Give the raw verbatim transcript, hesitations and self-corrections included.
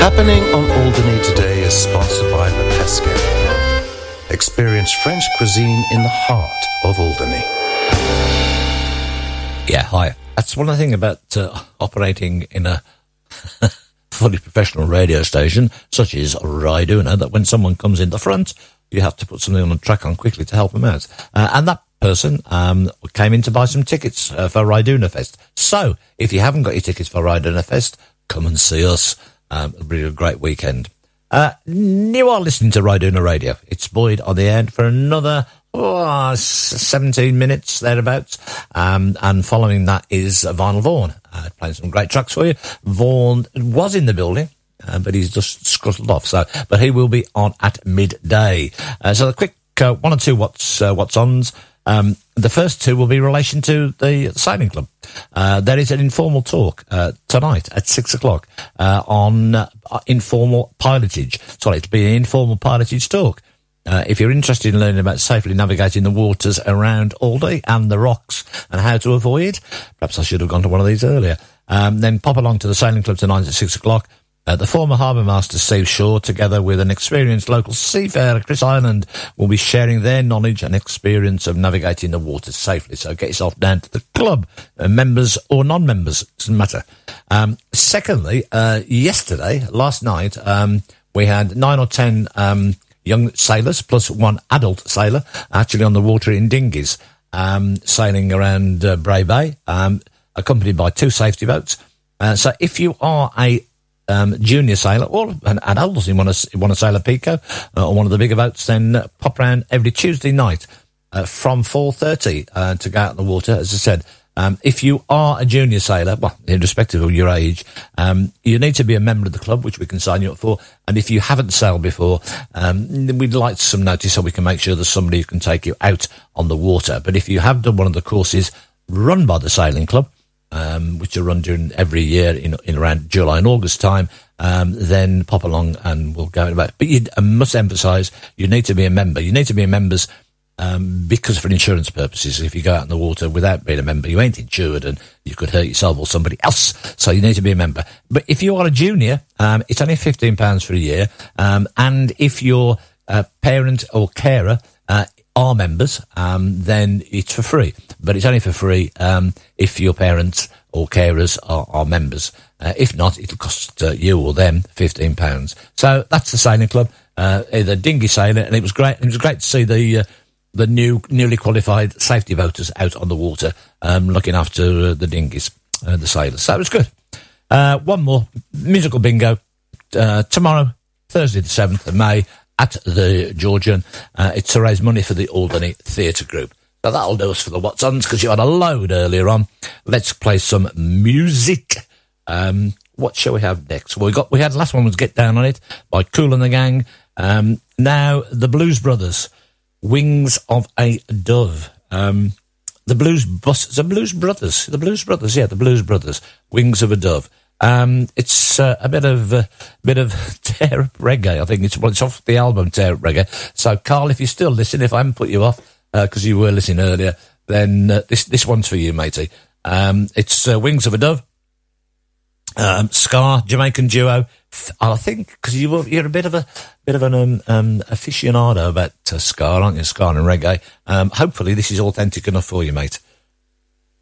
Happening on Alderney today is sponsored by Le Pesquet. Experience French cuisine in the heart of Alderney. Yeah, hi. That's one of the things about uh, operating in a fully professional radio station, such as Ryduna, that when someone comes in the front, you have to put something on the track on quickly to help them out. Uh, and that person um, came in to buy some tickets uh, for Ryduna Fest. So, if you haven't got your tickets for Ryduna Fest, come and see us. Um, it'll be a great weekend. Uh, you are listening to Ryduna Radio. It's Boyd on the end for another oh, seventeen minutes, thereabouts. Um, and following that is Vinyl Vaughan, uh, playing some great tracks for you. Vaughan was in the building, uh, but he's just scuttled off. So, but he will be on at midday. Uh, so the quick uh, one or two what's uh, what's ons. Um, the first two will be in relation to the Sailing Club. Uh, there is an informal talk, uh, tonight at six o'clock, uh, on, uh, informal pilotage. Sorry, it'll be an informal pilotage talk. Uh, if you're interested in learning about safely navigating the waters around Alderney and the rocks and how to avoid, perhaps I should have gone to one of these earlier, um, then pop along to the Sailing Club tonight at six o'clock. Uh, the former Harbour Master Steve Shaw, together with an experienced local seafarer, Chris Ireland, will be sharing their knowledge and experience of navigating the waters safely. So get yourself down to the club, uh, members or non-members, doesn't matter. Um, secondly, uh, yesterday, last night, um, we had nine or ten um, young sailors plus one adult sailor actually on the water in dinghies, um, sailing around uh, Bray Bay, um, accompanied by two safety boats. Uh, so if you are a Um, junior sailor or an adult, you want to want to sail a Pico uh, or one of the bigger boats, then uh, pop around every Tuesday night uh, from four thirty uh, to go out in the water. As I said, um, if you are a junior sailor, well, irrespective of your age, um, you need to be a member of the club, which we can sign you up for. And if you haven't sailed before, um, we'd like some notice so we can make sure there's somebody who can take you out on the water. But if you have done one of the courses run by the Sailing Club, Um, which are run during every year in, in around July and August time, um, then pop along and we'll go about. But you I must emphasise, you need to be a member. You need to be a member um, because for insurance purposes, if you go out in the water without being a member, you ain't insured and you could hurt yourself or somebody else. So you need to be a member. But if you are a junior, um, it's only fifteen pounds for a year. Um, and if your uh, parent or carer uh, are members, um, then it's for free. But it's only for free um, if your parents or carers are, are members. Uh, if not, it'll cost uh, you or them fifteen pounds. So that's the Sailing Club, uh, the dinghy sailing, and it was great. It was great to see the uh, the new newly qualified safety boaters out on the water, um, looking after uh, the dinghies, uh, the sailors. So it was good. Uh, one more musical bingo uh, tomorrow, Thursday the seventh of May. At the Georgian, uh, it's to raise money for the Alderney Theatre Group. So that'll do us for the What's-Ons, because you had a load earlier on. Let's play some music. Um, what shall we have next? Well, we got, we had, last one was Get Down on It by Kool and the Gang. Um, now, the Blues Brothers, Wings of a Dove. Um, the Blues Bus, the Blues Brothers, the Blues Brothers, yeah, the Blues Brothers, Wings of a Dove. Um, it's uh, a bit of uh, bit of tear up reggae. I think it's well, it's off the album Tear Up Reggae. So, Carl, if you're still listening, if I haven't put you off because uh, you were listening earlier, then uh, this this one's for you, matey. Um, it's uh, Wings of a Dove, um, Scar, Jamaican duo. I think because you were, you're a bit of a bit of an um, um, aficionado about uh, Scar, aren't you? Scar and reggae. Um, hopefully, this is authentic enough for you, mate.